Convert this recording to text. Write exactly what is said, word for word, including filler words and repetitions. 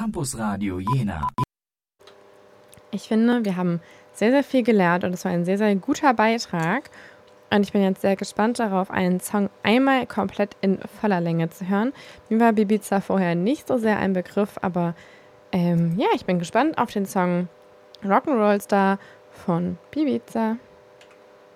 Campus Radio Jena. Ich finde, wir haben sehr, sehr viel gelernt und es war ein sehr, sehr guter Beitrag. Und ich bin jetzt sehr gespannt darauf, einen Song einmal komplett in voller Länge zu hören. Mir war Ibiza vorher nicht so sehr ein Begriff, aber ähm, ja, ich bin gespannt auf den Song Rock'n'Roll Star von Ibiza.